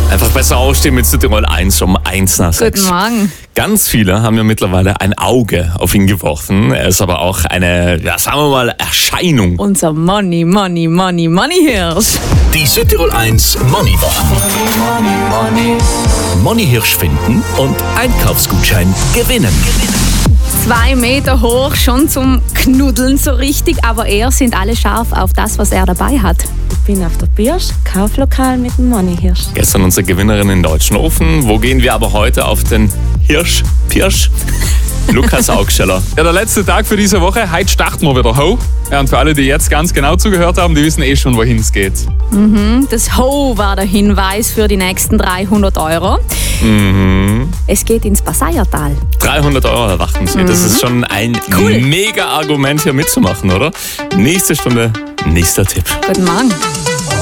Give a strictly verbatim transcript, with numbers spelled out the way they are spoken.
Einfach besser aufstehen mit Südtirol eins um eins nach sechs. Guten Morgen. Ganz viele haben ja mittlerweile ein Auge auf ihn geworfen. Er ist aber auch eine, ja, sagen wir mal, Erscheinung. Unser Money, Money, Money, Money Hirsch. Die Südtirol eins Money Woche. Money Hirsch finden und Einkaufsgutschein gewinnen. Zwei Meter hoch, schon zum Knuddeln so richtig, aber eher sind alle scharf auf das, was er dabei hat. Ich bin auf der Pirsch, Kauflokal mit dem Money Hirsch. Gestern unsere Gewinnerin in Deutschenhofen. Wo gehen wir aber heute auf den Hirsch? Pirsch? Lukas Augsteller. Ja, der letzte Tag für diese Woche. Heute starten wir wieder Ho. Ja, und für alle, die jetzt ganz genau zugehört haben, die wissen eh schon, wohin es geht. Mhm, das Ho war der Hinweis für die nächsten dreihundert Euro. Mhm. Es geht ins Passaiertal. dreihundert Euro erwarten Sie. Das ist schon ein Cool. mega Argument, hier mitzumachen, oder? Nächste Stunde, nächster Tipp. Guten Morgen.